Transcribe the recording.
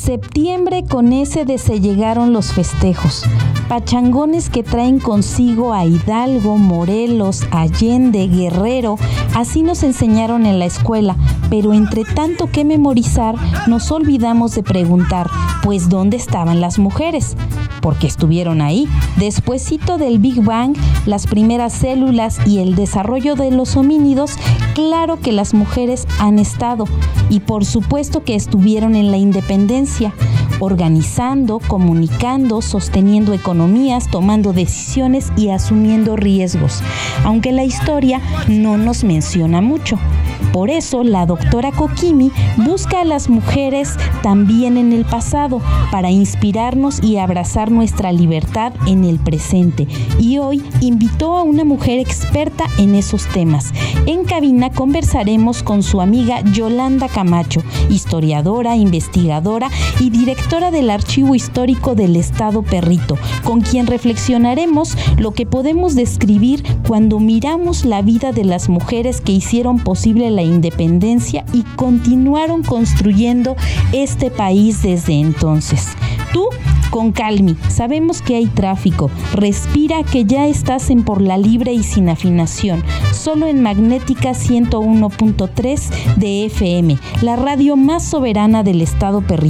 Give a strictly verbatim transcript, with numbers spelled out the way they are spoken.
Septiembre con ese de se llegaron los festejos, pachangones que traen consigo a Hidalgo, Morelos, Allende, Guerrero, así nos enseñaron en la escuela, pero entre tanto que memorizar nos olvidamos de preguntar, pues ¿dónde estaban las mujeres? Porque estuvieron ahí. Despuésito del Big Bang, las primeras células y el desarrollo de los homínidos, claro que las mujeres han estado, y por supuesto que estuvieron en la independencia, organizando, comunicando, sosteniendo economías, tomando decisiones y asumiendo riesgos, aunque la historia no nos menciona mucho. Por eso la doctora Kokimi busca a las mujeres también en el pasado para inspirarnos y abrazar nuestra libertad en el presente. Y hoy invitó a una mujer experta en esos temas. En cabina conversaremos con su amiga Yolanda Camacho, historiadora, investigadora y directora del Archivo Histórico del Estado Perrito, con quien reflexionaremos lo que podemos describir cuando miramos la vida de las mujeres que hicieron posible la independencia y continuaron construyendo este país desde entonces. Tú, con calmi, sabemos que hay tráfico. Respira que ya estás en Por la Libre y sin afinación, solo en Magnética ciento uno punto tres de F M, la radio más soberana del Estado Perrito.